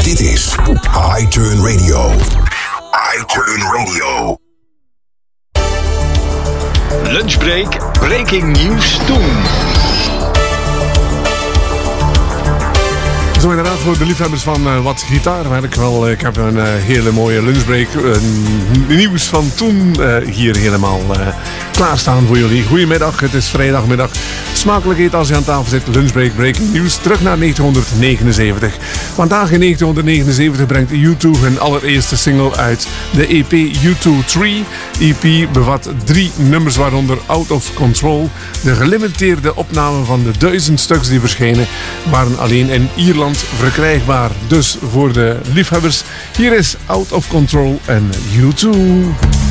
Dit is iTurn Radio. iTurn Radio. Lunchbreak, breaking news toen. Zo inderdaad, voor de liefhebbers van wat gitaarwerk. Wel, ik heb een hele mooie lunchbreak. Nieuws van toen hier helemaal klaarstaan voor jullie. Goedemiddag, het is vrijdagmiddag. Smakelijk eten als je aan tafel zit. Lunchbreak, breaking news. Terug naar 1979. Vandaag in 1979 brengt U2 hun allereerste single uit. De EP U2 3. EP bevat 3 nummers, waaronder Out of Control. De gelimiteerde opnamen van de 1000 stuks die verschenen waren alleen in Ierland verkrijgbaar. Dus voor de liefhebbers, hier is Out of Control en U2.